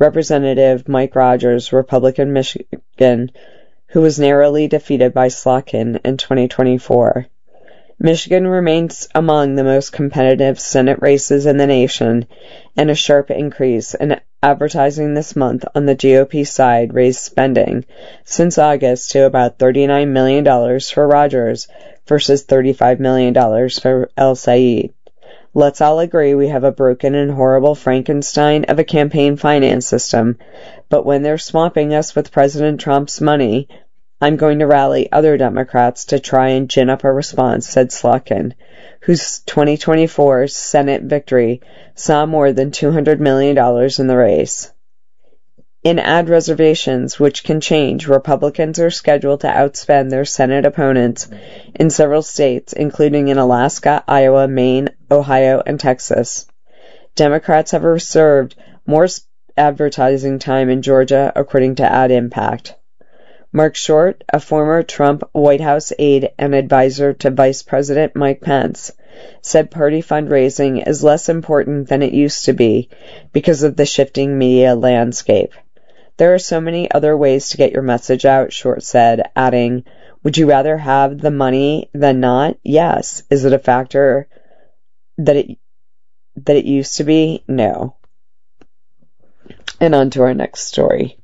Representative Mike Rogers, Republican Michigan, who was narrowly defeated by Slotkin in 2024. Michigan remains among the most competitive Senate races in the nation, and a sharp increase in advertising this month on the GOP side raised spending since August to about $39 million for Rogers versus $35 million for El-Sayed. Let's all agree we have a broken and horrible Frankenstein of a campaign finance system, but when they're swamping us with President Trump's money, I'm going to rally other Democrats to try and gin up a response, said Slotkin, whose 2024 Senate victory saw more than $200 million in the race. In ad reservations, which can change, Republicans are scheduled to outspend their Senate opponents in several states, including in Alaska, Iowa, Maine, Ohio, and Texas. Democrats have reserved more advertising time in Georgia, according to Ad Impact. Mark Short, a former Trump White House aide and advisor to Vice President Mike Pence, said party fundraising is less important than it used to be because of the shifting media landscape. There are so many other ways to get your message out, Short said, adding, would you rather have the money than not? Yes. Is it a factor that it used to be? No. And on to our next story.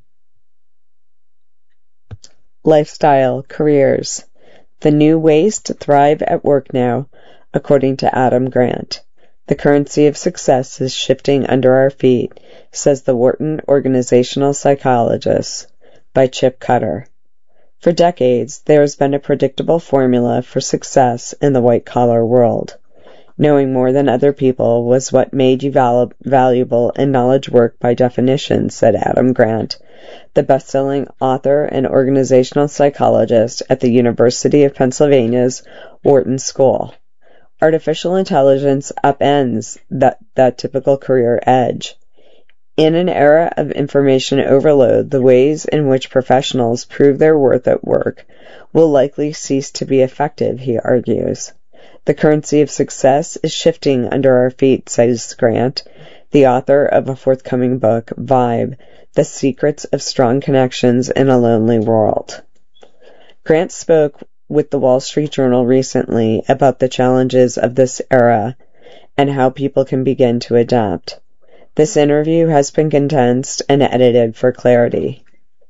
Lifestyle, careers. The new ways to thrive at work now, according to Adam Grant. The currency of success is shifting under our feet, says the Wharton organizational psychologist, by Chip Cutter. For decades, there has been a predictable formula for success in the white-collar world. Knowing more than other people was what made you valuable in knowledge work by definition, said Adam Grant, the best-selling author and organizational psychologist at the University of Pennsylvania's Wharton School. Artificial intelligence upends that typical career edge. In an era of information overload, the ways in which professionals prove their worth at work will likely cease to be effective, he argues. The currency of success is shifting under our feet, says Grant, the author of a forthcoming book, Vibe, The Secrets of Strong Connections in a Lonely World. Grant spoke with the Wall Street Journal recently about the challenges of this era and how people can begin to adapt. This interview has been condensed and edited for clarity.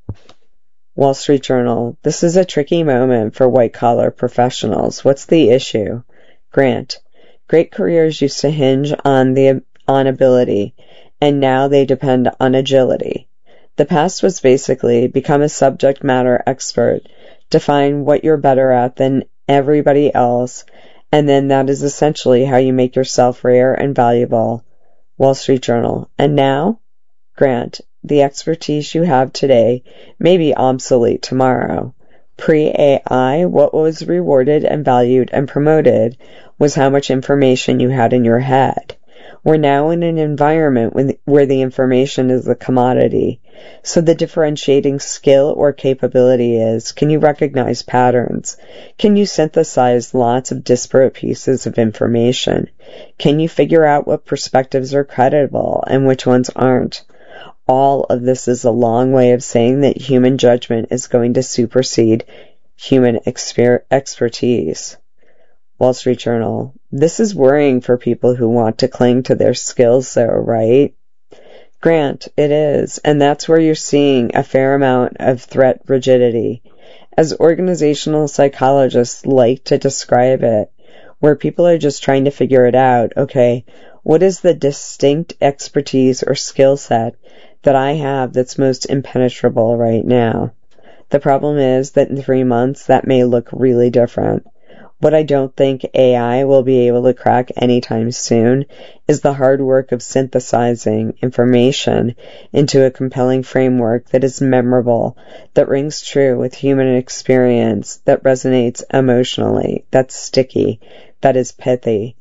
Wall Street Journal, this is a tricky moment for white-collar professionals. What's the issue? Grant, great careers used to hinge on ability, and now they depend on agility. The past was basically become a subject matter expert, define what you're better at than everybody else, and then that is essentially how you make yourself rare and valuable. Wall Street Journal. And now? Grant, the expertise you have today may be obsolete tomorrow. Pre-AI, what was rewarded and valued and promoted was how much information you had in your head. We're now in an environment where the information is a commodity. So the differentiating skill or capability is, can you recognize patterns? Can you synthesize lots of disparate pieces of information? Can you figure out what perspectives are credible and which ones aren't? All of this is a long way of saying that human judgment is going to supersede human expertise. Wall Street Journal. This is worrying for people who want to cling to their skills though, right? Grant, it is, and that's where you're seeing a fair amount of threat rigidity. As organizational psychologists like to describe it, where people are just trying to figure it out, okay, what is the distinct expertise or skill set that I have that's most impenetrable right now? The problem is that in 3 months that may look really different. What I don't think AI will be able to crack anytime soon is the hard work of synthesizing information into a compelling framework that is memorable, that rings true with human experience, that resonates emotionally, that's sticky, that is pithy.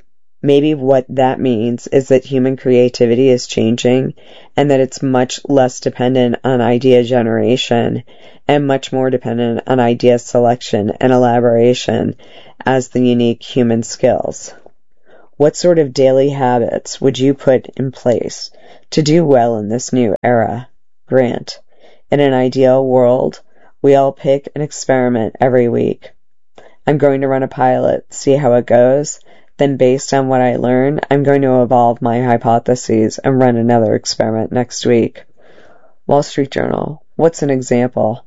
Maybe what that means is that human creativity is changing and that it's much less dependent on idea generation and much more dependent on idea selection and elaboration as the unique human skills. What sort of daily habits would you put in place to do well in this new era? Grant: in an ideal world, we all pick an experiment every week. I'm going to run a pilot, see how it goes. Then based on what I learn, I'm going to evolve my hypotheses and run another experiment next week. Wall Street Journal: what's an example?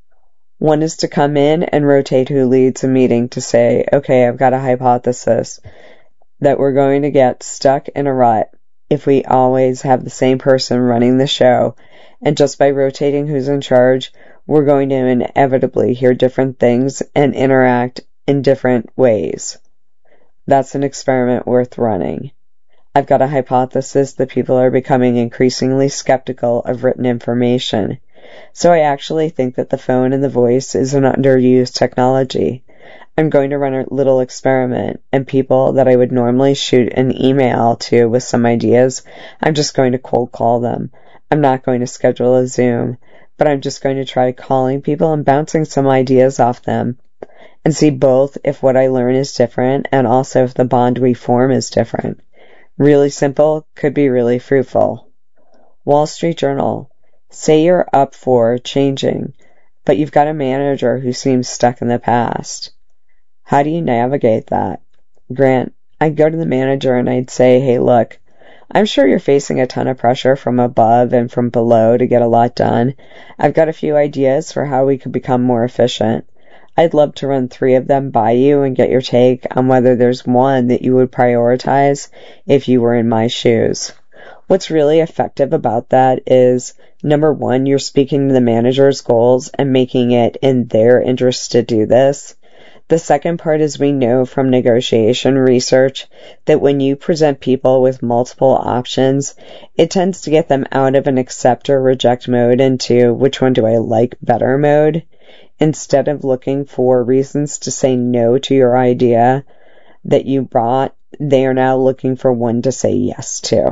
One is to come in and rotate who leads a meeting to say, okay, I've got a hypothesis that we're going to get stuck in a rut if we always have the same person running the show, and just by rotating who's in charge, we're going to inevitably hear different things and interact in different ways. That's an experiment worth running. I've got a hypothesis that people are becoming increasingly skeptical of written information, so I actually think that the phone and the voice is an underused technology. I'm going to run a little experiment, and people that I would normally shoot an email to with some ideas, I'm just going to cold call them. I'm not going to schedule a Zoom, but I'm just going to try calling people and bouncing some ideas off them, and see both if what I learn is different and also if the bond we form is different. Really simple, could be really fruitful. Wall Street Journal: say you're up for changing, but you've got a manager who seems stuck in the past. How do you navigate that? Grant: I'd go to the manager and I'd say, hey, look, I'm sure you're facing a ton of pressure from above and from below to get a lot done. I've got a few ideas for how we could become more efficient. I'd love to run 3 of them by you and get your take on whether there's one that you would prioritize if you were in my shoes. What's really effective about that is, number 1, you're speaking to the manager's goals and making it in their interest to do this. The second part is we know from negotiation research that when you present people with multiple options, it tends to get them out of an accept or reject mode into which one do I like better mode. Instead of looking for reasons to say no to your idea that you brought, they are now looking for one to say yes to.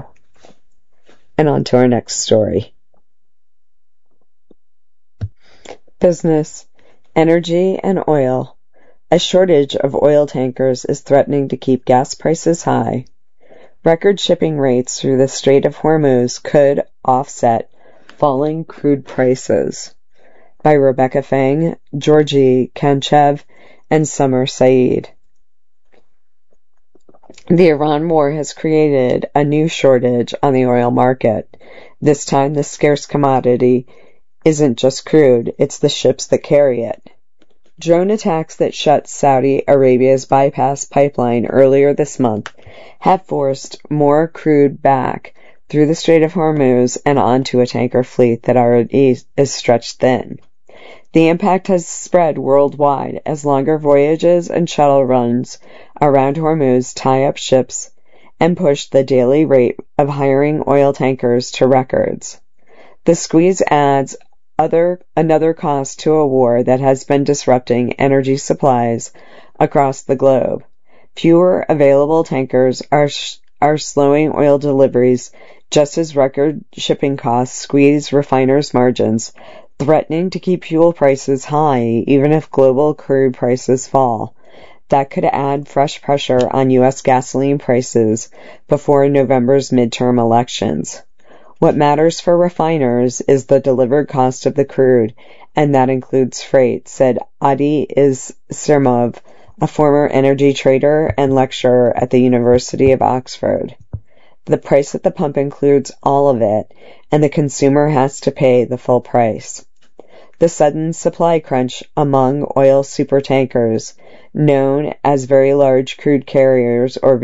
And on to our next story. Business, energy, and oil. A shortage of oil tankers is threatening to keep gas prices high. Record shipping rates through the Strait of Hormuz could offset falling crude prices. By Rebecca Fang, Georgi Kanchev, and Summer Saeed. The Iran war has created a new shortage on the oil market. This time, the scarce commodity isn't just crude, it's the ships that carry it. Drone attacks that shut Saudi Arabia's bypass pipeline earlier this month have forced more crude back through the Strait of Hormuz and onto a tanker fleet that already is stretched thin. The impact has spread worldwide as longer voyages and shuttle runs around Hormuz tie up ships and push the daily rate of hiring oil tankers to records. The squeeze adds another cost to a war that has been disrupting energy supplies across the globe. Fewer available tankers are slowing oil deliveries just as record shipping costs squeeze refiners' margins, threatening to keep fuel prices high even if global crude prices fall. That could add fresh pressure on U.S. gasoline prices before November's midterm elections. What matters for refiners is the delivered cost of the crude, and that includes freight, said Adi Sermov, a former energy trader and lecturer at the University of Oxford. The price at the pump includes all of it, and the consumer has to pay the full price. The sudden supply crunch among oil supertankers, known as Very Large Crude Carriers or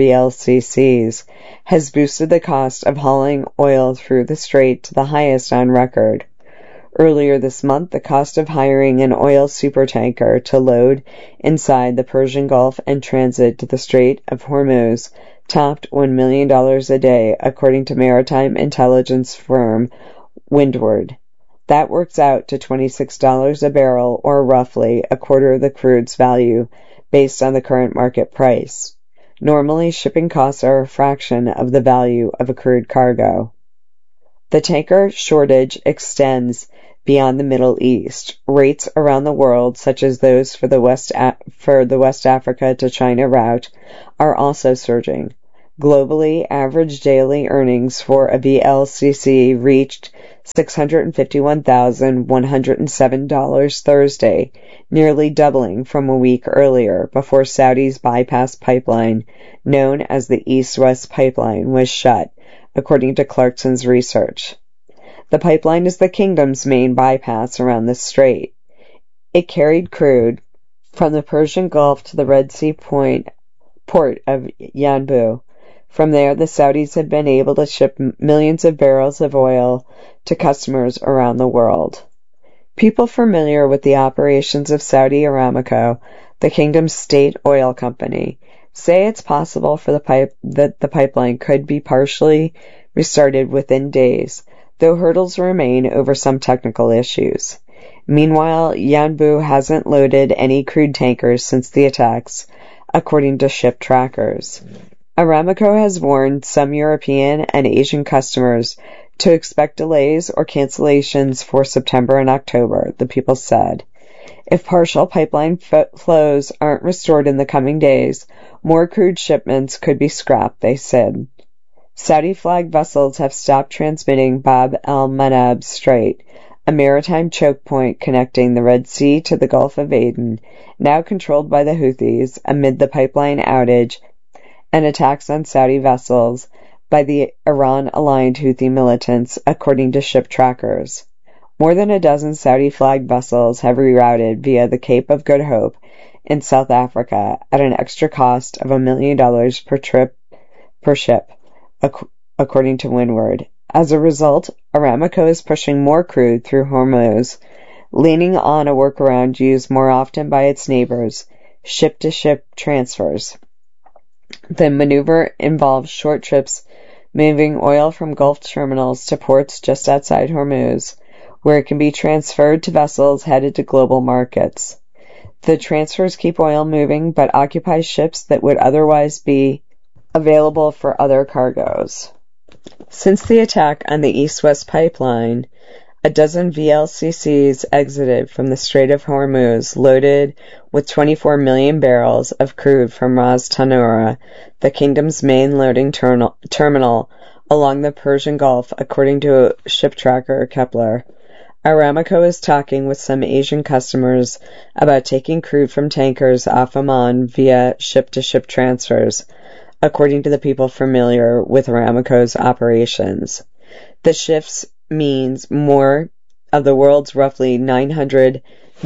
VLCCs, has boosted the cost of hauling oil through the strait to the highest on record. Earlier this month, the cost of hiring an oil supertanker to load inside the Persian Gulf and transit to the Strait of Hormuz topped $1 million a day, according to maritime intelligence firm Windward. That works out to $26 a barrel, or roughly a quarter of the crude's value, based on the current market price. Normally, shipping costs are a fraction of the value of a crude cargo. The tanker shortage extends beyond the Middle East. Rates around the world, such as those for the West Africa to China route, are also surging. Globally, average daily earnings for a VLCC reached $651,107 Thursday, nearly doubling from a week earlier before Saudi's bypass pipeline, known as the East-West Pipeline, was shut, according to Clarkson's research. The pipeline is the kingdom's main bypass around the strait. It carried crude from the Persian Gulf to the Red Sea port of Yanbu. From there, the Saudis have been able to ship millions of barrels of oil to customers around the world. People familiar with the operations of Saudi Aramco, the kingdom's state oil company, say it's possible for that the pipeline could be partially restarted within days, though hurdles remain over some technical issues. Meanwhile, Yanbu hasn't loaded any crude tankers since the attacks, according to ship trackers. Aramco has warned some European and Asian customers to expect delays or cancellations for September and October, the people said. If partial pipeline flows aren't restored in the coming days, more crude shipments could be scrapped, they said. Saudi-flagged vessels have stopped transmitting Bab el-Mandab Strait, a maritime choke point connecting the Red Sea to the Gulf of Aden, now controlled by the Houthis amid the pipeline outage and attacks on Saudi vessels by the Iran-aligned Houthi militants, according to ship trackers. More than a dozen Saudi-flagged vessels have rerouted via the Cape of Good Hope in South Africa at an extra cost of $1 million per ship, according to Windward. As a result, Aramco is pushing more crude through Hormuz, leaning on a workaround used more often by its neighbors, ship-to-ship transfers. The maneuver involves short trips moving oil from Gulf terminals to ports just outside Hormuz, where it can be transferred to vessels headed to global markets. The transfers keep oil moving but occupy ships that would otherwise be available for other cargoes. Since the attack on the East-West Pipeline, a dozen VLCCs exited from the Strait of Hormuz loaded with 24 million barrels of crude from Ras Tanura, the kingdom's main loading terminal along the Persian Gulf, according to ship tracker Kepler. Aramco is talking with some Asian customers about taking crude from tankers off Oman via ship-to-ship transfers, according to the people familiar with Aramco's operations. The shifts means more of the world's roughly 900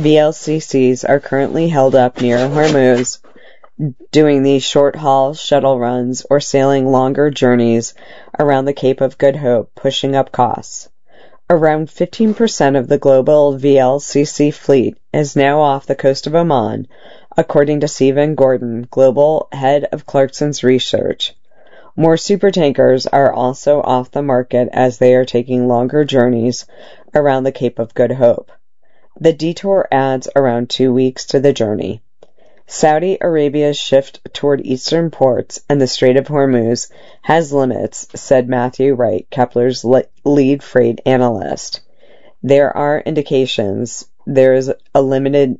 VLCCs are currently held up near Hormuz, doing these short-haul shuttle runs or sailing longer journeys around the Cape of Good Hope, pushing up costs. Around 15% of the global VLCC fleet is now off the coast of Oman, according to Stephen Gordon, global head of Clarkson's research. More supertankers are also off the market as they are taking longer journeys around the Cape of Good Hope. The detour adds around 2 weeks to the journey. Saudi Arabia's shift toward eastern ports and the Strait of Hormuz has limits, said Matthew Wright, Kepler's lead freight analyst. There are indications there is a limited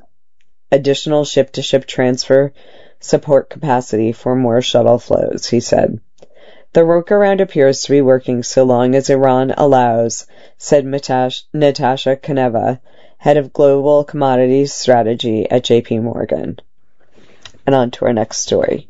additional ship-to-ship transfer support capacity for more shuttle flows, he said. The workaround appears to be working so long as Iran allows, said Natasha Kaneva, head of global commodities strategy at JP Morgan. And on to our next story.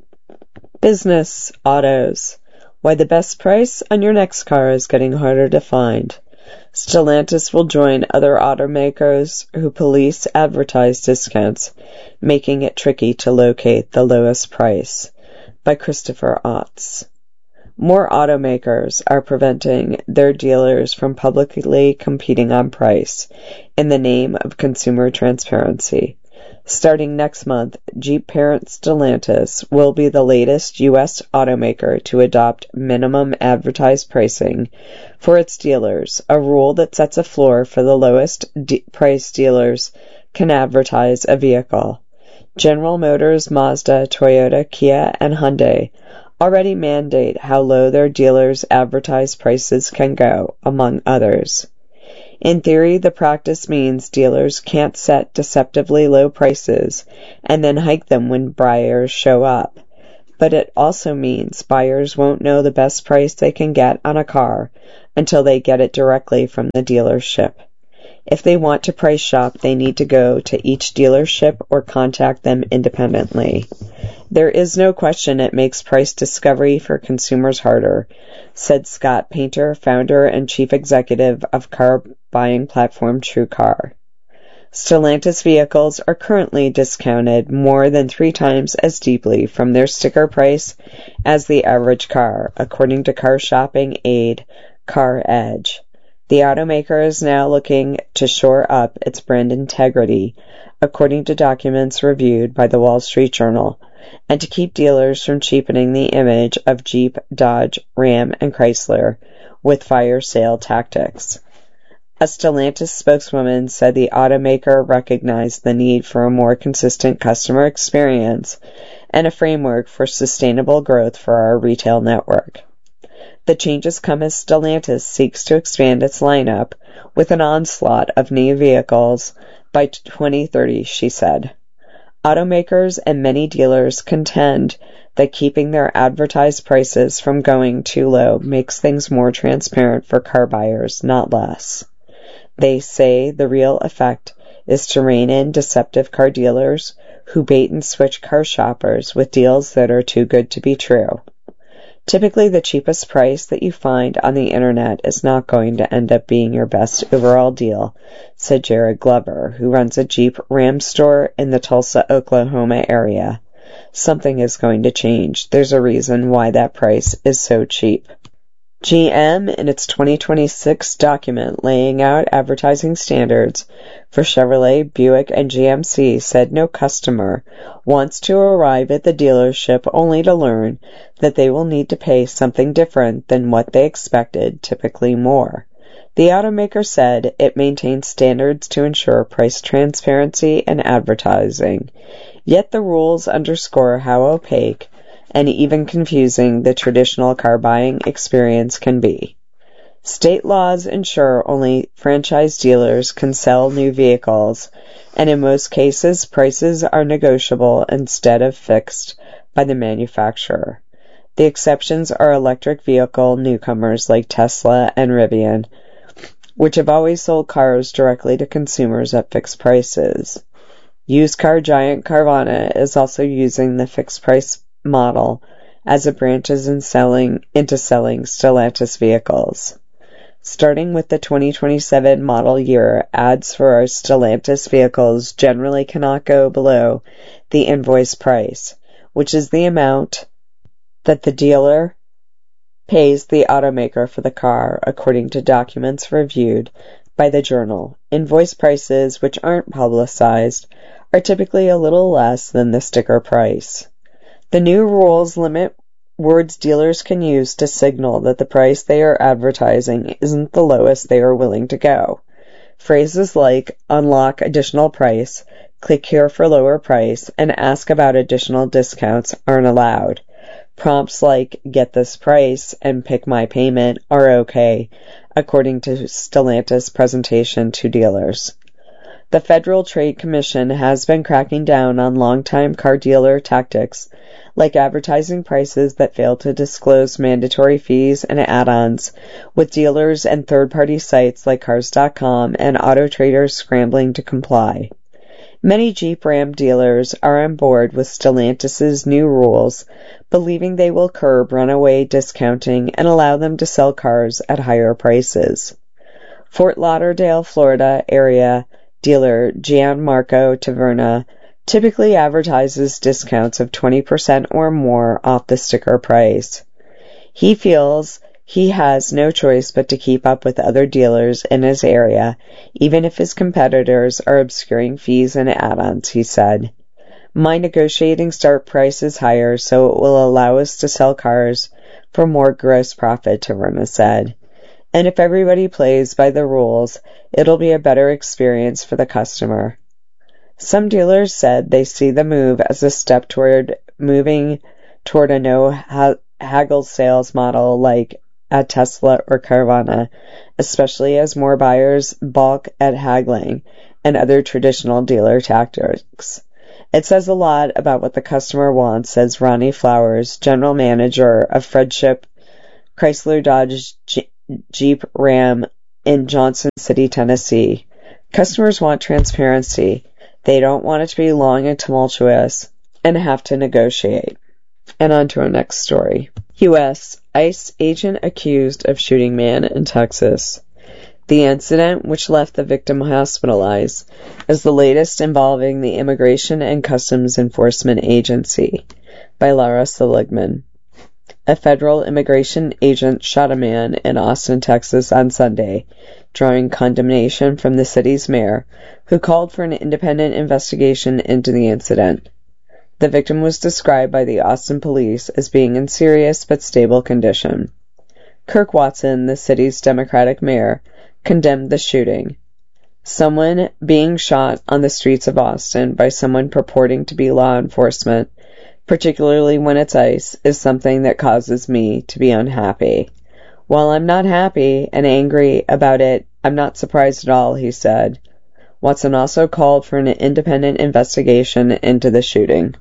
Business autos. Why the best price on your next car is getting harder to find. Stellantis will join other automakers who police advertise discounts, making it tricky to locate the lowest price. By Christopher Otts. More automakers are preventing their dealers from publicly competing on price in the name of consumer transparency. Starting next month, Jeep parent Stellantis will be the latest U.S. automaker to adopt minimum advertised pricing for its dealers, a rule that sets a floor for the lowest price dealers can advertise a vehicle. General Motors, Mazda, Toyota, Kia, and Hyundai already mandate how low their dealers' advertised prices can go, among others. In theory, the practice means dealers can't set deceptively low prices and then hike them when buyers show up. but it also means buyers won't know the best price they can get on a car until they get it directly from the dealership. If they want to price shop, they need to go to each dealership or contact them independently. There is no question it makes price discovery for consumers harder, said Scott Painter, founder and chief executive of car buying platform TrueCar. Stellantis vehicles are currently discounted more than 3 times as deeply from their sticker price as the average car, according to car shopping aid CarEdge. The automaker is now looking to shore up its brand integrity, according to documents reviewed by the Wall Street Journal, and to keep dealers from cheapening the image of Jeep, Dodge, Ram, and Chrysler with fire sale tactics. A Stellantis spokeswoman said the automaker recognized the need for a more consistent customer experience and a framework for sustainable growth for our retail network. The changes come as Stellantis seeks to expand its lineup with an onslaught of new vehicles by 2030, she said. Automakers and many dealers contend that keeping their advertised prices from going too low makes things more transparent for car buyers, not less. They say the real effect is to rein in deceptive car dealers who bait and switch car shoppers with deals that are too good to be true. Typically, the cheapest price that you find on the internet is not going to end up being your best overall deal, said Jared Glover, who runs a Jeep Ram store in the Tulsa, Oklahoma area. Something is going to change. There's a reason why that price is so cheap. GM, in its 2026 document laying out advertising standards for Chevrolet, Buick, and GMC, said no customer wants to arrive at the dealership only to learn that they will need to pay something different than what they expected, typically more. The automaker said it maintains standards to ensure price transparency and advertising, yet the rules underscore how opaque and even confusing the traditional car buying experience can be. State laws ensure only franchise dealers can sell new vehicles, and in most cases prices are negotiable instead of fixed by the manufacturer. The exceptions are electric vehicle newcomers like Tesla and Rivian, which have always sold cars directly to consumers at fixed prices. Used car giant Carvana is also using the fixed price model as it branches into selling Stellantis vehicles. Starting with the 2027 model year, ads for our Stellantis vehicles generally cannot go below the invoice price, which is the amount that the dealer pays the automaker for the car, according to documents reviewed by the Journal. Invoice prices, which aren't publicized, are typically a little less than the sticker price. The new rules limit words dealers can use to signal that the price they are advertising isn't the lowest they are willing to go. Phrases like unlock additional price, click here for lower price, and ask about additional discounts aren't allowed. Prompts like get this price and pick my payment are okay, according to Stellantis' presentation to dealers. The Federal Trade Commission has been cracking down on longtime car dealer tactics, like advertising prices that fail to disclose mandatory fees and add-ons, with dealers and third-party sites like Cars.com and Auto Traders scrambling to comply. Many Jeep Ram dealers are on board with Stellantis' new rules, believing they will curb runaway discounting and allow them to sell cars at higher prices. Fort Lauderdale, Florida area dealer Gianmarco Taverna typically advertises discounts of 20% or more off the sticker price. He feels he has no choice but to keep up with other dealers in his area, even if his competitors are obscuring fees and add-ons, he said. My negotiating start price is higher, so it will allow us to sell cars for more gross profit, Taverna said. And if everybody plays by the rules, it'll be a better experience for the customer. Some dealers said they see the move as a step toward moving toward a no-haggle sales model like at Tesla or Carvana, especially as more buyers balk at haggling and other traditional dealer tactics. It says a lot about what the customer wants, says Ronnie Flowers, general manager of Friendship Chrysler Dodge Jeep Ram in Johnson City, Tennessee. Customers want transparency. They don't want it to be long and tumultuous and have to negotiate. And on to our next story. U.S. ICE agent accused of shooting man in Texas. The incident, which left the victim hospitalized, is the latest involving the Immigration and Customs Enforcement Agency, by Laura Seligman. A federal immigration agent shot a man in Austin, Texas on Sunday, drawing condemnation from the city's mayor, who called for an independent investigation into the incident. The victim was described by the Austin police as being in serious but stable condition. Kirk Watson, the city's Democratic mayor, condemned the shooting. Someone being shot on the streets of Austin by someone purporting to be law enforcement, particularly when it's ICE, is something that causes me to be unhappy. While I'm not happy and angry about it, I'm not surprised at all, he said. Watson also called for an independent investigation into the shooting.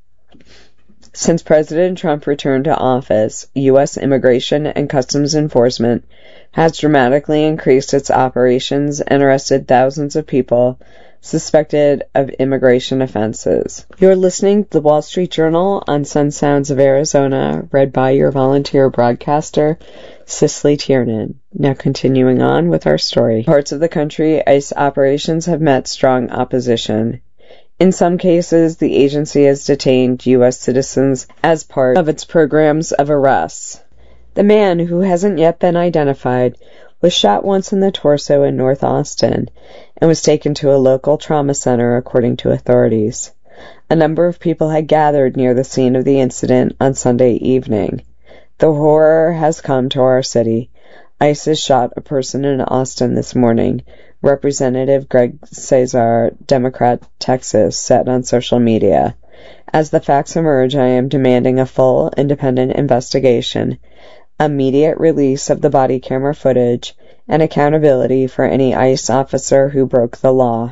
Since President Trump returned to office, U.S. Immigration and Customs Enforcement has dramatically increased its operations and arrested thousands of people suspected of immigration offenses. You're listening to the Wall Street Journal on Sun Sounds of Arizona, read by your volunteer broadcaster, Cicely Tiernan. Now continuing on with our story. Parts of the country, ICE operations have met strong opposition. In some cases, the agency has detained U.S. citizens as part of its programs of arrests. The man, who hasn't yet been identified, was shot once in the torso in North Austin and was taken to a local trauma center, according to authorities. A number of people had gathered near the scene of the incident on Sunday evening. The horror has come to our city. ICE has shot a person in Austin this morning, Representative Greg Cesar, Democrat, Texas, said on social media. As the facts emerge, I am demanding a full, independent investigation, immediate release of the body camera footage, and accountability for any ICE officer who broke the law.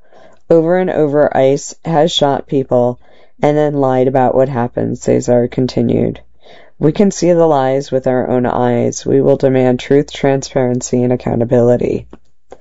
Over and over, ICE has shot people and then lied about what happened, Cesar continued. We can see the lies with our own eyes. We will demand truth, transparency, and accountability.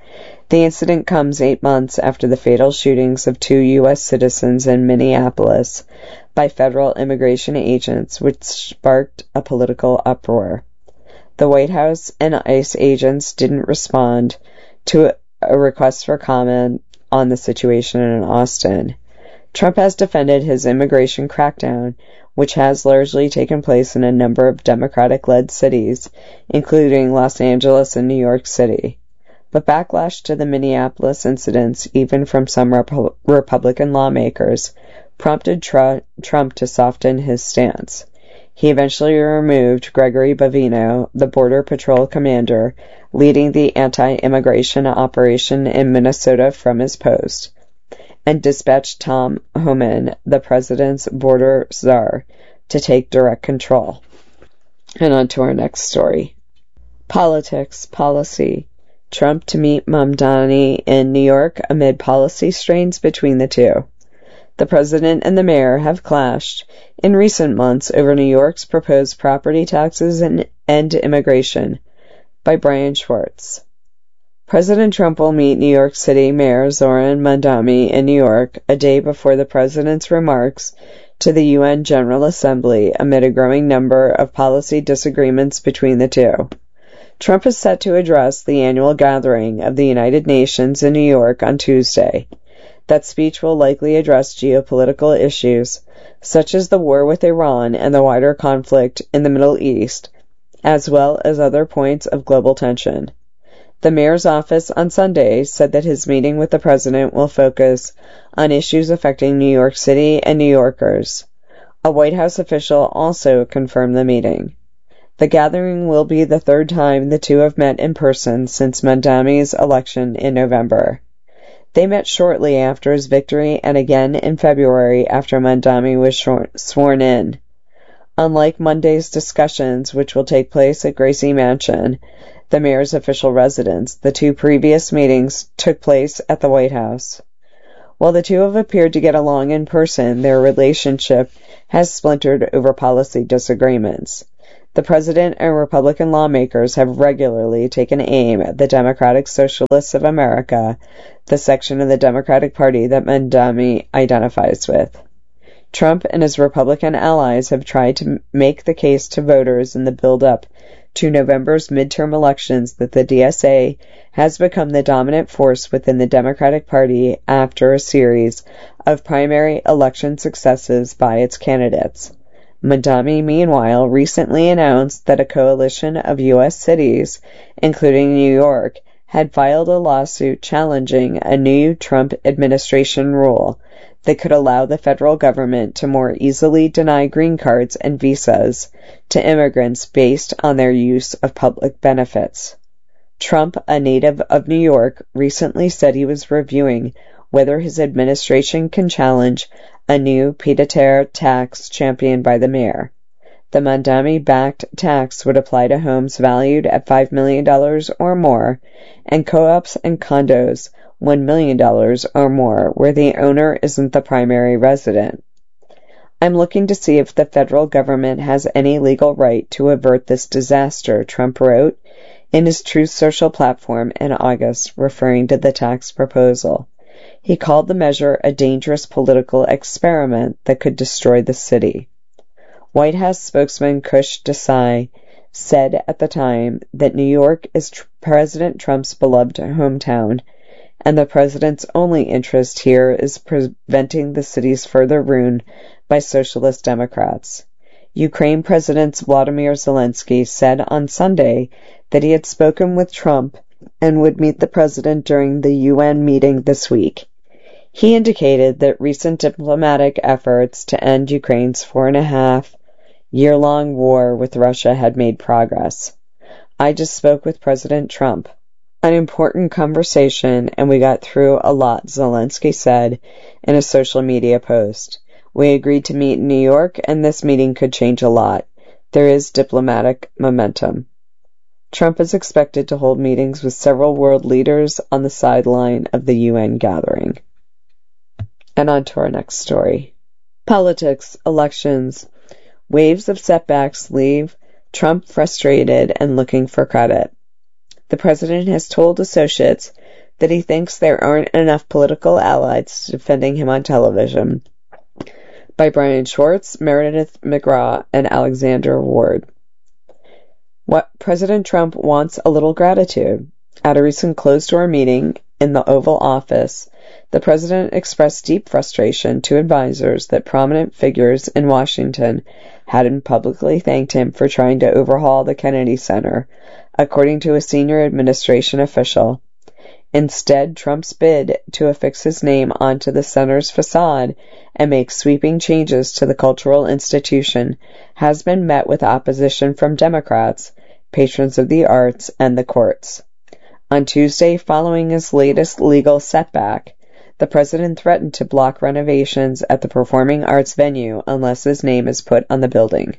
The incident comes 8 months after the fatal shootings of 2 U.S. citizens in Minneapolis by federal immigration agents, which sparked a political uproar. The White House and ICE agents didn't respond to a request for comment on the situation in Austin. Trump has defended his immigration crackdown, which has largely taken place in a number of Democratic-led cities, including Los Angeles and New York City. But backlash to the Minneapolis incidents, even from some Republican lawmakers, prompted Trump to soften his stance. He eventually removed Gregory Bavino, the Border Patrol commander, leading the anti-immigration operation in Minnesota, from his post, and dispatched Tom Homan, the president's border czar, to take direct control. And on to our next story. Politics, policy. Trump to meet Mamdani in New York amid policy strains between the two. The president and the mayor have clashed in recent months over New York's proposed property taxes and immigration, by Brian Schwartz. President Trump will meet New York City Mayor Zoran Mamdani in New York a day before the president's remarks to the UN General Assembly amid a growing number of policy disagreements between the two. Trump is set to address the annual gathering of the United Nations in New York on Tuesday. That speech will likely address geopolitical issues, such as the war with Iran and the wider conflict in the Middle East, as well as other points of global tension. The mayor's office on Sunday said that his meeting with the president will focus on issues affecting New York City and New Yorkers. A White House official also confirmed the meeting. The gathering will be the third time the two have met in person since Mamdani's election in November. They met shortly after his victory and again in February after Mamdani was sworn in. Unlike Monday's discussions, which will take place at Gracie Mansion, the mayor's official residence, the two previous meetings took place at the White House. While the two have appeared to get along in person, their relationship has splintered over policy disagreements. The president and Republican lawmakers have regularly taken aim at the Democratic Socialists of America, the section of the Democratic Party that Mamdani identifies with. Trump and his Republican allies have tried to make the case to voters in the build-up to November's midterm elections that the DSA has become the dominant force within the Democratic Party after a series of primary election successes by its candidates. Mamdani, meanwhile, recently announced that a coalition of U.S. cities, including New York, had filed a lawsuit challenging a new Trump administration rule that could allow the federal government to more easily deny green cards and visas to immigrants based on their use of public benefits. Trump, a native of New York, recently said he was reviewing whether his administration can challenge a new pied-à-terre tax championed by the mayor. The Mamdani-backed tax would apply to homes valued at $5 million or more, and co-ops and condos $1 million or more, where the owner isn't the primary resident. I'm looking to see if the federal government has any legal right to avert this disaster, Trump wrote in his Truth Social platform in August, referring to the tax proposal. He called the measure a dangerous political experiment that could destroy the city. White House spokesman Kush Desai said at the time that New York is President Trump's beloved hometown, and the president's only interest here is preventing the city's further ruin by socialist Democrats. Ukraine President Volodymyr Zelensky said on Sunday that he had spoken with Trump and would meet the president during the UN meeting this week. He indicated that recent diplomatic efforts to end Ukraine's 4.5-year-long war with Russia had made progress. I just spoke with President Trump. An important conversation, and we got through a lot, Zelensky said in a social media post. We agreed to meet in New York, and this meeting could change a lot. There is diplomatic momentum. Trump is expected to hold meetings with several world leaders on the sideline of the UN gathering. And on to our next story. Politics, elections. Waves of setbacks leave Trump frustrated and looking for credit. The president has told associates that he thinks there aren't enough political allies defending him on television. By Brian Schwartz, Meredith McGraw, and Alexander Ward. What President Trump wants a little gratitude. At a recent closed-door meeting in the Oval Office, the president expressed deep frustration to advisors that prominent figures in Washington hadn't publicly thanked him for trying to overhaul the Kennedy Center, according to a senior administration official. Instead, Trump's bid to affix his name onto the center's facade and make sweeping changes to the cultural institution has been met with opposition from Democrats, patrons of the arts, and the courts. On Tuesday, following his latest legal setback, the president threatened to block renovations at the performing arts venue unless his name is put on the building.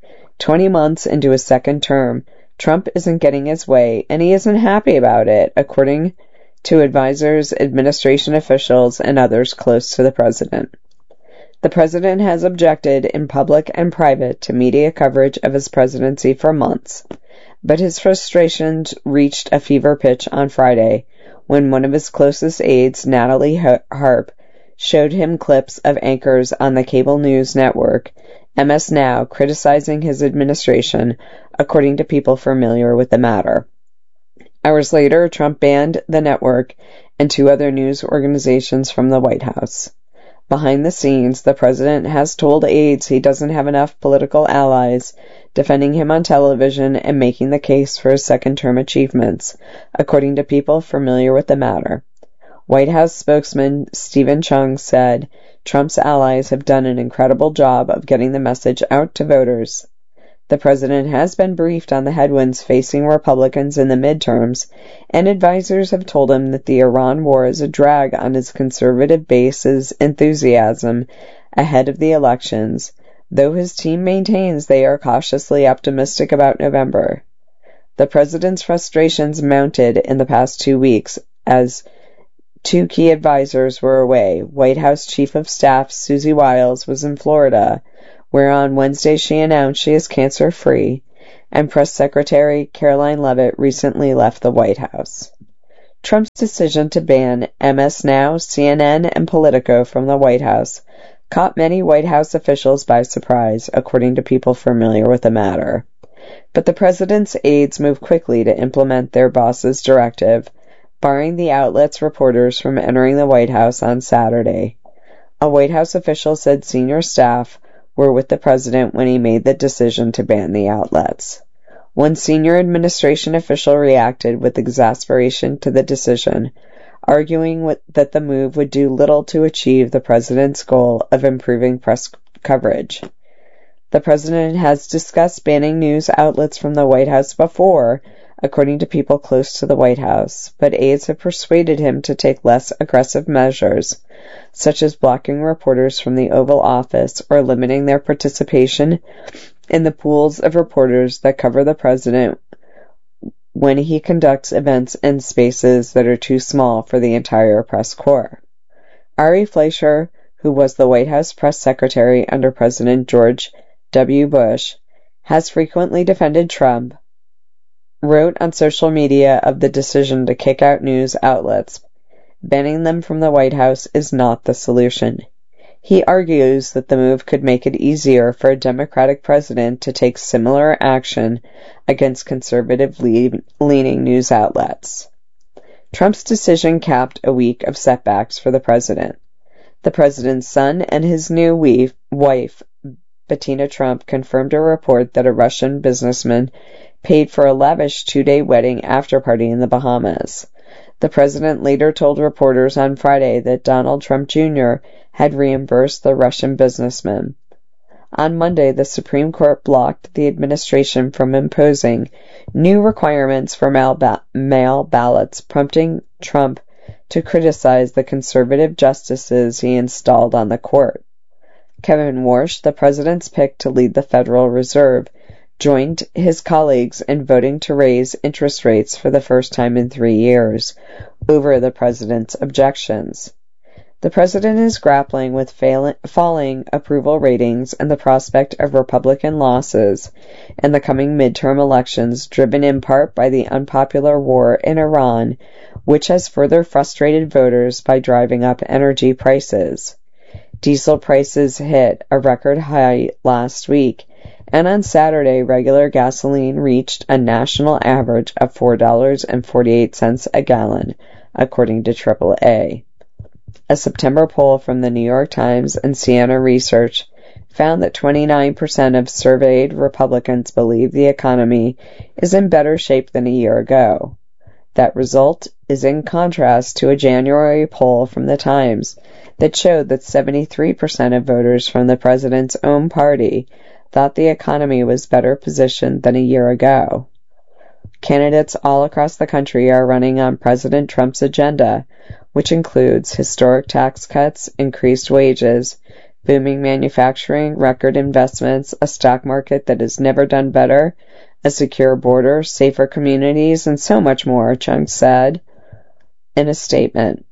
20 months into his second term, Trump isn't getting his way, and he isn't happy about it, according to advisors, administration officials, and others close to the president. The president has objected in public and private to media coverage of his presidency for months, but his frustrations reached a fever pitch on Friday when one of his closest aides, Natalie Harp, showed him clips of anchors on the cable news network MS Now criticizing his administration, according to people familiar with the matter. Hours later, Trump banned the network and 2 other news organizations from the White House. Behind the scenes, the president has told aides he doesn't have enough political allies defending him on television and making the case for his second-term achievements, according to people familiar with the matter. White House spokesman Stephen Chung said Trump's allies have done an incredible job of getting the message out to voters. The president has been briefed on the headwinds facing Republicans in the midterms, and advisors have told him that the Iran war is a drag on his conservative base's enthusiasm ahead of the elections, though his team maintains they are cautiously optimistic about November. The president's frustrations mounted in the past 2 weeks as two key advisors were away. White House Chief of Staff Susie Wiles was in Florida, where on Wednesday she announced she is cancer-free, and Press Secretary Caroline Leavitt recently left the White House. Trump's decision to ban MS Now, CNN, and Politico from the White House caught many White House officials by surprise, according to people familiar with the matter. But the president's aides moved quickly to implement their boss's directive, barring the outlet's reporters from entering the White House on Saturday. A White House official said senior staff were with the president when he made the decision to ban the outlets. One senior administration official reacted with exasperation to the decision, arguing that the move would do little to achieve the president's goal of improving press coverage. The president has discussed banning news outlets from the White House before, according to people close to the White House, but aides have persuaded him to take less aggressive measures, such as blocking reporters from the Oval Office or limiting their participation in the pools of reporters that cover the president when he conducts events in spaces that are too small for the entire press corps. Ari Fleischer, who was the White House press secretary under President George W. Bush, has frequently defended Trump, wrote on social media of the decision to kick out news outlets. Banning them from the White House is not the solution. He argues that the move could make it easier for a Democratic president to take similar action against conservative-leaning news outlets. Trump's decision capped a week of setbacks for the president. The president's son and his new wife, Bettina Trump, confirmed a report that a Russian businessman paid for a lavish two-day wedding after-party in the Bahamas. The president later told reporters on Friday that Donald Trump Jr. had reimbursed the Russian businessman. On Monday, the Supreme Court blocked the administration from imposing new requirements for mail ballots, prompting Trump to criticize the conservative justices he installed on the court. Kevin Warsh, the president's pick to lead the Federal Reserve, joined his colleagues in voting to raise interest rates for the first time in 3 years, over the president's objections. The president is grappling with falling approval ratings and the prospect of Republican losses in the coming midterm elections, driven in part by the unpopular war in Iran, which has further frustrated voters by driving up energy prices. Diesel prices hit a record high last week, and on Saturday, regular gasoline reached a national average of $4.48 a gallon, according to AAA. A September poll from the New York Times and Siena Research found that 29% of surveyed Republicans believe the economy is in better shape than a year ago. That result is in contrast to a January poll from the Times that showed that 73% of voters from the president's own party thought the economy was better positioned than a year ago. Candidates all across the country are running on President Trump's agenda, which includes historic tax cuts, increased wages, booming manufacturing, record investments, a stock market that has never done better, a secure border, safer communities, and so much more, Chung said in a statement.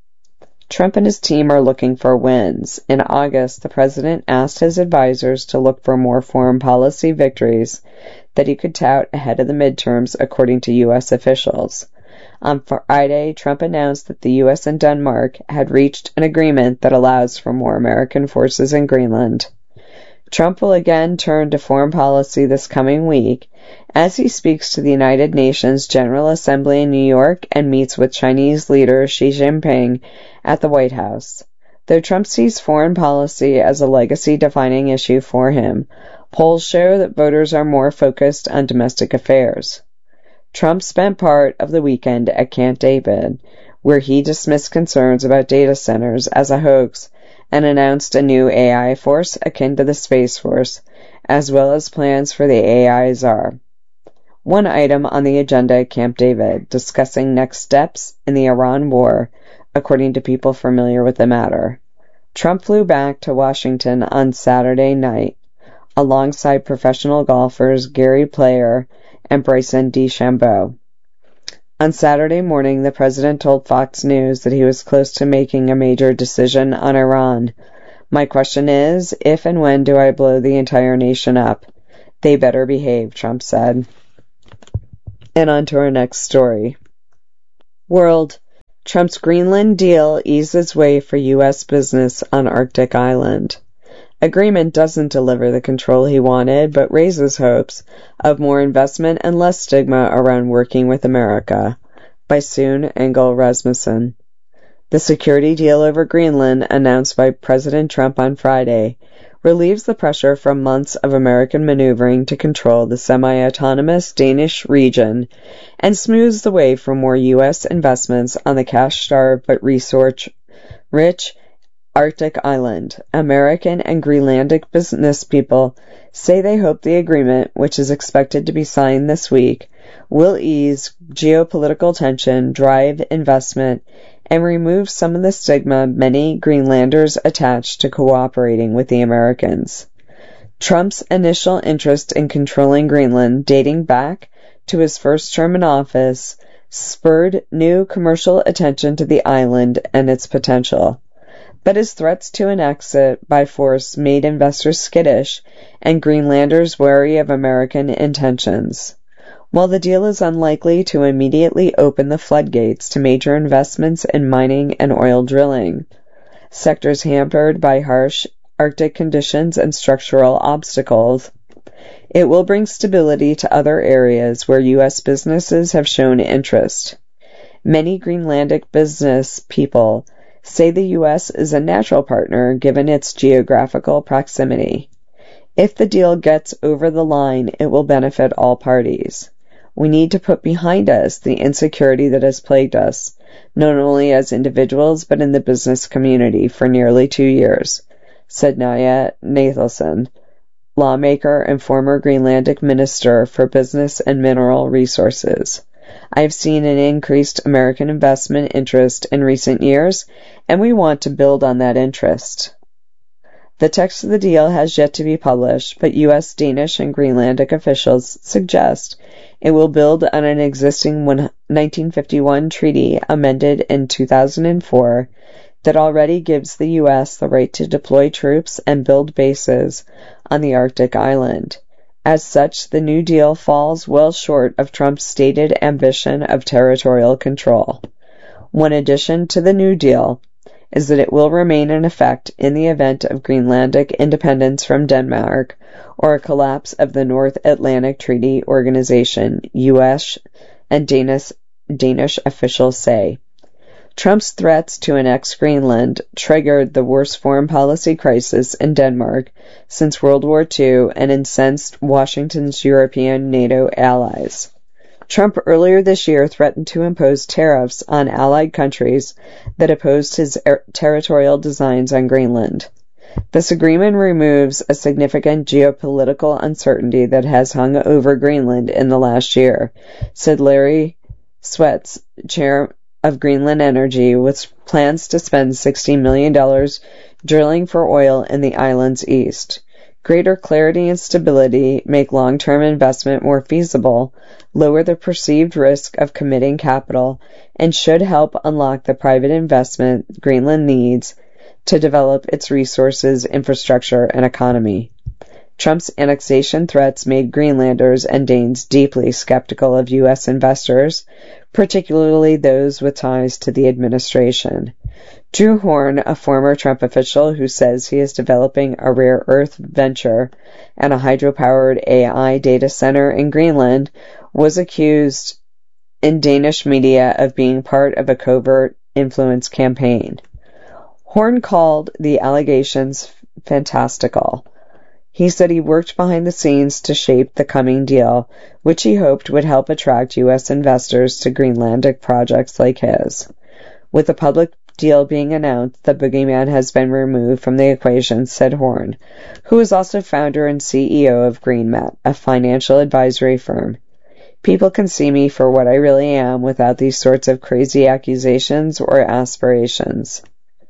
Trump and his team are looking for wins. In August, the president asked his advisors to look for more foreign policy victories that he could tout ahead of the midterms, according to U.S. officials. On Friday, Trump announced that the U.S. and Denmark had reached an agreement that allows for more American forces in Greenland. Trump will again turn to foreign policy this coming week as he speaks to the United Nations General Assembly in New York and meets with Chinese leader Xi Jinping at the White House. Though Trump sees foreign policy as a legacy-defining issue for him, polls show that voters are more focused on domestic affairs. Trump spent part of the weekend at Camp David, where he dismissed concerns about data centers as a hoax and announced a new AI force akin to the Space Force, as well as plans for the AI czar. One item on the agenda at Camp David, discussing next steps in the Iran war, according to people familiar with the matter. Trump flew back to Washington on Saturday night, alongside professional golfers Gary Player and Bryson DeChambeau. On Saturday morning, the president told Fox News that he was close to making a major decision on Iran. "My question is, if and when do I blow the entire nation up? They better behave," Trump said. And on to our next story. World. Trump's Greenland deal eases way for U.S. business on Arctic island. Agreement doesn't deliver the control he wanted, but raises hopes of more investment and less stigma around working with America. By Sune Engel Rasmussen. The security deal over Greenland, announced by President Trump on Friday, relieves the pressure from months of American maneuvering to control the semi-autonomous Danish region and smooths the way for more U.S. investments on the cash-starved but resource-rich Arctic island. American and Greenlandic business people say they hope the agreement, which is expected to be signed this week, will ease geopolitical tension, drive investment, and remove some of the stigma many Greenlanders attach to cooperating with the Americans. Trump's initial interest in controlling Greenland, dating back to his first term in office, spurred new commercial attention to the island and its potential. But his threats to an exit by force made investors skittish and Greenlanders wary of American intentions. While the deal is unlikely to immediately open the floodgates to major investments in mining and oil drilling, sectors hampered by harsh Arctic conditions and structural obstacles, it will bring stability to other areas where U.S. businesses have shown interest. Many Greenlandic business people say the U.S. is a natural partner given its geographical proximity. If the deal gets over the line, it will benefit all parties. We need to put behind us the insecurity that has plagued us, not only as individuals but in the business community for nearly 2 years, said Naya Nathelson, lawmaker and former Greenlandic Minister for Business and Mineral Resources. I have seen an increased American investment interest in recent years, and we want to build on that interest. The text of the deal has yet to be published, but U.S., Danish, and Greenlandic officials suggest it will build on an existing 1951 treaty amended in 2004 that already gives the U.S. the right to deploy troops and build bases on the Arctic island. As such, the New Deal falls well short of Trump's stated ambition of territorial control. One addition to the New Deal is that it will remain in effect in the event of Greenlandic independence from Denmark or a collapse of the North Atlantic Treaty Organization, U.S. and Danish officials say. Trump's threats to annex Greenland triggered the worst foreign policy crisis in Denmark since World War II and incensed Washington's European NATO allies. Trump earlier this year threatened to impose tariffs on allied countries that opposed his territorial designs on Greenland. This agreement removes a significant geopolitical uncertainty that has hung over Greenland in the last year, said Larry Swets, chair of Greenland Energy, with plans to spend $60 million drilling for oil in the island's east. Greater clarity and stability make long-term investment more feasible, lower the perceived risk of committing capital, and should help unlock the private investment Greenland needs to develop its resources, infrastructure, and economy. Trump's annexation threats made Greenlanders and Danes deeply skeptical of U.S. investors, particularly those with ties to the administration. Drew Horn, a former Trump official who says he is developing a rare earth venture and a hydro-powered AI data center in Greenland, was accused in Danish media of being part of a covert influence campaign. Horn called the allegations fantastical. He said he worked behind the scenes to shape the coming deal, which he hoped would help attract U.S. investors to Greenlandic projects like his. With the public deal being announced, the boogeyman has been removed from the equation, said Horn, who is also founder and CEO of GreenMet, a financial advisory firm. People can see me for what I really am without these sorts of crazy accusations or aspirations.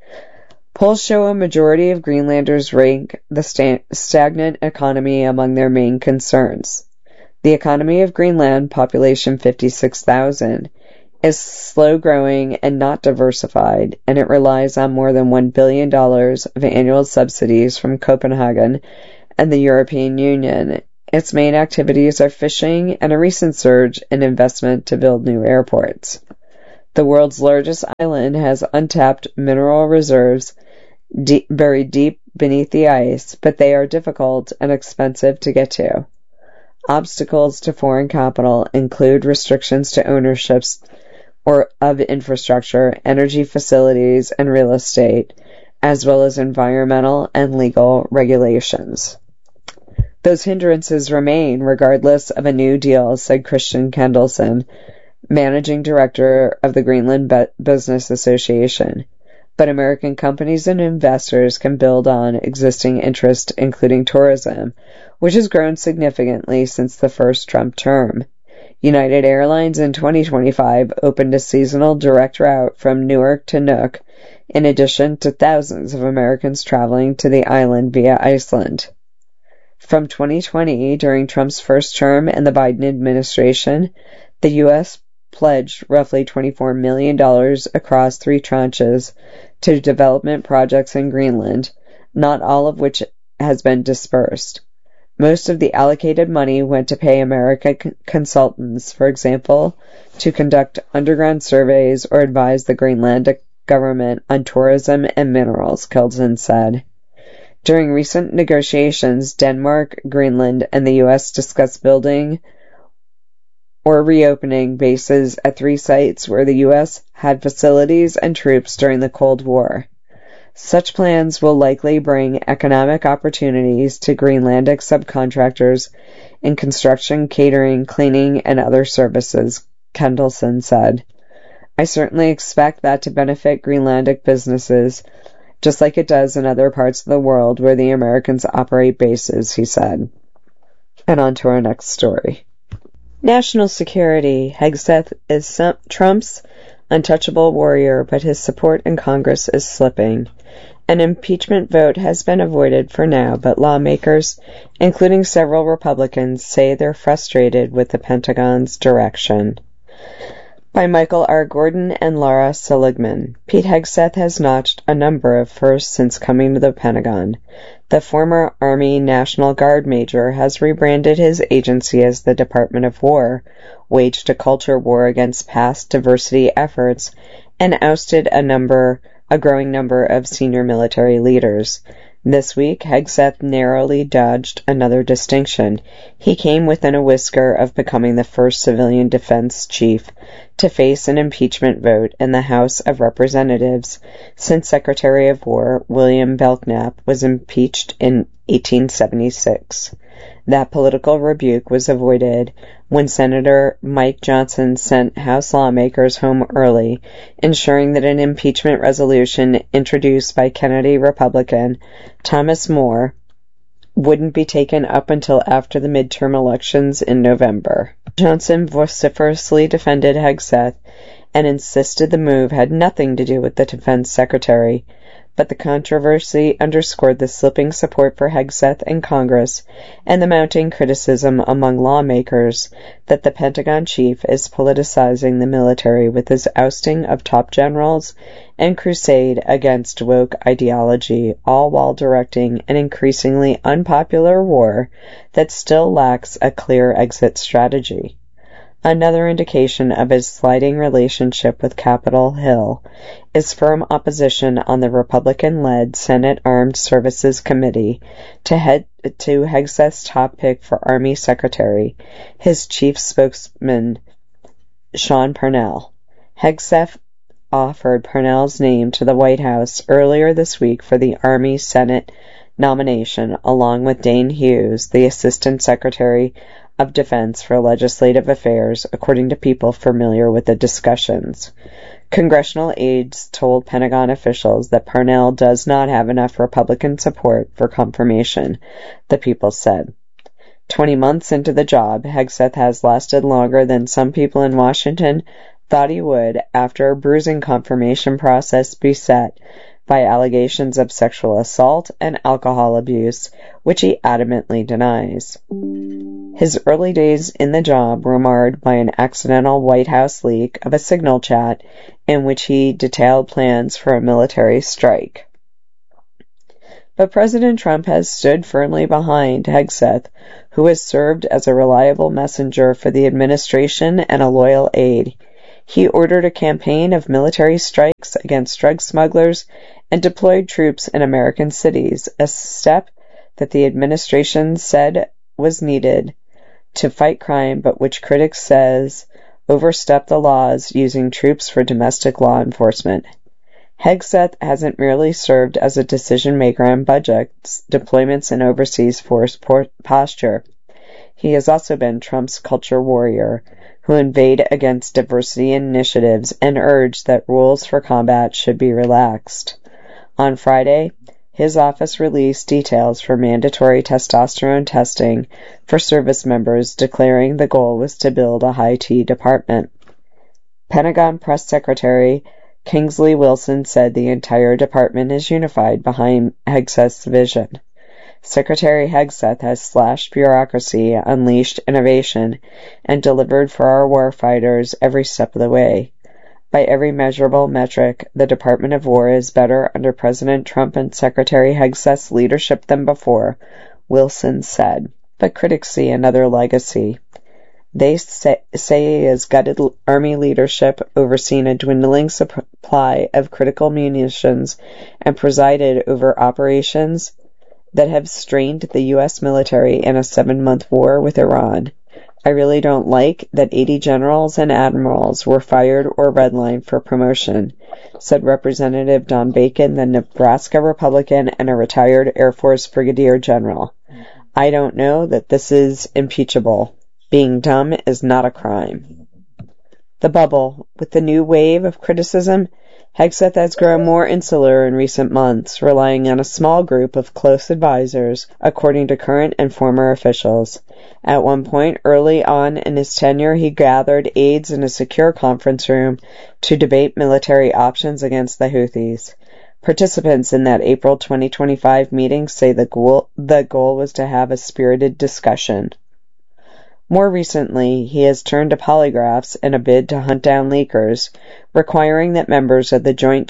Polls show a majority of Greenlanders rank the stagnant economy among their main concerns. The economy of Greenland, population 56,000, is slow-growing and not diversified, and it relies on more than $1 billion of annual subsidies from Copenhagen and the European Union. Its main activities are fishing and a recent surge in investment to build new airports. The world's largest island has untapped mineral reserves buried deep beneath the ice, but they are difficult and expensive to get to. Obstacles to foreign capital include restrictions to ownerships of infrastructure, energy facilities, and real estate, as well as environmental and legal regulations. Those hindrances remain regardless of a new deal, said Christian Kendelson, managing director of the Greenland Business Association. But American companies and investors can build on existing interest, including tourism, which has grown significantly since the first Trump term. United Airlines in 2025 opened a seasonal direct route from Newark to Nuuk, in addition to thousands of Americans traveling to the island via Iceland. From 2020, during Trump's first term and the Biden administration, the U.S. pledged roughly $24 million across 3 tranches to development projects in Greenland, not all of which has been dispersed. Most of the allocated money went to pay American consultants, for example, to conduct underground surveys or advise the Greenlandic government on tourism and minerals, Kelson said. During recent negotiations, Denmark, Greenland, and the U.S. discussed building or reopening bases at 3 sites where the U.S. had facilities and troops during the Cold War. Such plans will likely bring economic opportunities to Greenlandic subcontractors in construction, catering, cleaning, and other services, Kendelson said. I certainly expect that to benefit Greenlandic businesses, just like it does in other parts of the world where the Americans operate bases, he said. And on to our next story. National security. Hegseth is Trump's untouchable warrior, but his support in Congress is slipping. An impeachment vote has been avoided for now, but lawmakers, including several Republicans, say they're frustrated with the Pentagon's direction. By Michael R. Gordon and Laura Seligman. Pete Hegseth has notched a number of firsts since coming to the Pentagon. The former Army National Guard major has rebranded his agency as the Department of War, waged a culture war against past diversity efforts, and ousted a growing number of senior military leaders. This week, Hegseth narrowly dodged another distinction. He came within a whisker of becoming the first civilian defense chief to face an impeachment vote in the House of Representatives since Secretary of War William Belknap was impeached in 1876. That political rebuke was avoided when Senator Mike Johnson sent House lawmakers home early, ensuring that an impeachment resolution introduced by Kennedy Republican Thomas More wouldn't be taken up until after the midterm elections in November. Johnson vociferously defended Hegseth and insisted the move had nothing to do with the defense secretary, but the controversy underscored the slipping support for Hegseth in Congress and the mounting criticism among lawmakers that the Pentagon chief is politicizing the military with his ousting of top generals and crusade against woke ideology, all while directing an increasingly unpopular war that still lacks a clear exit strategy. Another indication of his sliding relationship with Capitol Hill is firm opposition on the Republican-led Senate Armed Services Committee to Hegseth's top pick for Army Secretary, his chief spokesman, Sean Parnell. Hegseth offered Parnell's name to the White House earlier this week for the Army Senate nomination, along with Dane Hughes, the Assistant Secretary of Defense for Legislative Affairs, according to people familiar with the discussions. Congressional aides told Pentagon officials that Parnell does not have enough Republican support for confirmation, the people said. 20 months into the job, Hegseth has lasted longer than some people in Washington thought he would after a bruising confirmation process beset by allegations of sexual assault and alcohol abuse, which he adamantly denies. His early days in the job were marred by an accidental White House leak of a Signal chat in which he detailed plans for a military strike. But President Trump has stood firmly behind Hegseth, who has served as a reliable messenger for the administration and a loyal aide. He ordered a campaign of military strikes against drug smugglers and deployed troops in American cities, a step that the administration said was needed to fight crime, but which critics says overstepped the laws using troops for domestic law enforcement. Hegseth hasn't merely served as a decision-maker on budgets, deployments, and overseas force posture. He has also been Trump's culture warrior, who inveighed against diversity initiatives and urged that rules for combat should be relaxed. On Friday, his office released details for mandatory testosterone testing for service members, declaring the goal was to build a high-T department. Pentagon Press Secretary Kingsley Wilson said the entire department is unified behind Hegseth's vision. Secretary Hegseth has slashed bureaucracy, unleashed innovation, and delivered for our warfighters every step of the way. By every measurable metric, the Department of War is better under President Trump and Secretary Hegseth's leadership than before, Wilson said. But critics see another legacy. They say he has gutted Army leadership, overseen a dwindling supply of critical munitions, and presided over operations that have strained the U.S. military in a 7-month war with Iran. I really don't like that 80 generals and admirals were fired or redlined for promotion, said Representative Don Bacon, the Nebraska Republican and a retired Air Force Brigadier General. I don't know that this is impeachable. Being dumb is not a crime. The bubble. With the new wave of criticism, Hegseth has grown more insular in recent months, relying on a small group of close advisors, according to current and former officials. At one point early on in his tenure, he gathered aides in a secure conference room to debate military options against the Houthis. Participants in that April 2025 meeting say the goal was to have a spirited discussion. More recently, he has turned to polygraphs in a bid to hunt down leakers, requiring that members of the Joint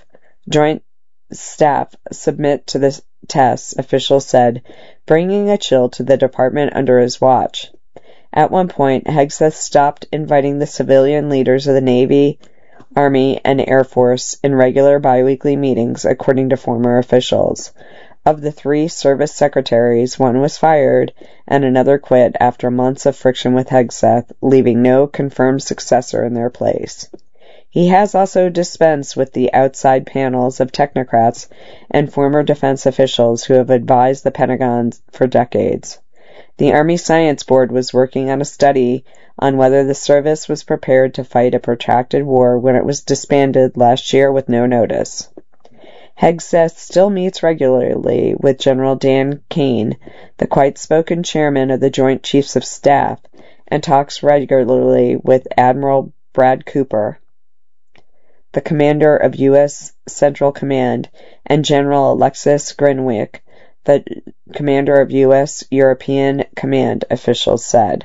Staff submit to the tests, officials said, bringing a chill to the department under his watch. At one point, Hegseth stopped inviting the civilian leaders of the Navy, Army, and Air Force in regular biweekly meetings, according to former officials. Of the 3 service secretaries, one was fired and another quit after months of friction with Hegseth, leaving no confirmed successor in their place. He has also dispensed with the outside panels of technocrats and former defense officials who have advised the Pentagon for decades. The Army Science Board was working on a study on whether the service was prepared to fight a protracted war when it was disbanded last year with no notice. Hegseth still meets regularly with General Dan Kane, the quiet-spoken chairman of the Joint Chiefs of Staff, and talks regularly with Admiral Brad Cooper, the commander of U.S. Central Command, and General Alexis Grenwick, the commander of U.S. European Command, officials said.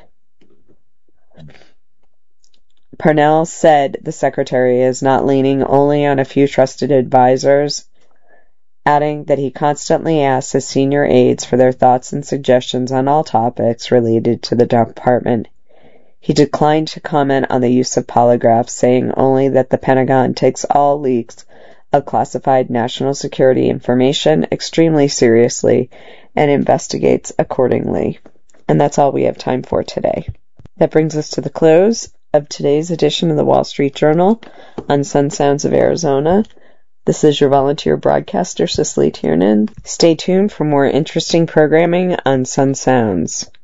Parnell said the secretary is not leaning only on a few trusted advisors, adding that he constantly asks his senior aides for their thoughts and suggestions on all topics related to the department. He declined to comment on the use of polygraphs, saying only that the Pentagon takes all leaks of classified national security information extremely seriously and investigates accordingly. And that's all we have time for today. That brings us to the close of today's edition of the Wall Street Journal on Sun Sounds of Arizona. This is your volunteer broadcaster, Cicely Tiernan. Stay tuned for more interesting programming on Sun Sounds.